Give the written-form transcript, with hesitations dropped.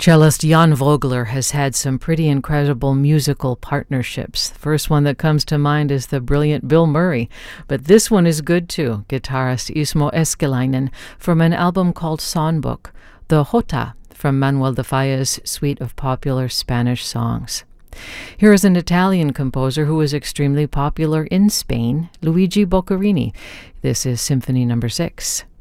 Cellist Jan Vogler has had some pretty incredible musical partnerships. The first one that comes to mind is the brilliant Bill Murray, but this one is good too. Guitarist Ismo Esquilainen from an album called Songbook, the Jota from Manuel de Falla's suite of popular Spanish songs. Here is an Italian composer who was extremely popular in Spain, Luigi Boccherini. This is Symphony No. 6.